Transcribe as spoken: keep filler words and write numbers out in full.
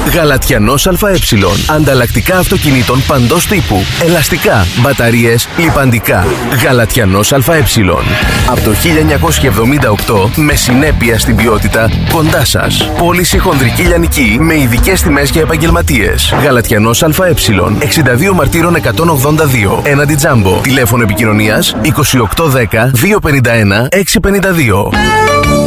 Γαλατιανός ΑΕ. Ανταλλακτικά αυτοκινήτων παντός τύπου. Ελαστικά, μπαταρίες, λιπαντικά. Γαλατιανός ΑΕ. Από το χίλια εννιακόσια εβδομήντα οκτώ με συνέπεια στην ποιότητα κοντά σας. Πώληση χονδρική λιανική με ειδικές τιμές για επαγγελματίες. Γαλατιανός ΑΕ. εξήντα δύο Μαρτύρων εκατόν ογδόντα δύο. Έναντι Τζάμπο. Τηλέφωνο επικοινωνίας είκοσι οκτώ δέκα διακόσια πενήντα ένα εξακόσια πενήντα δύο.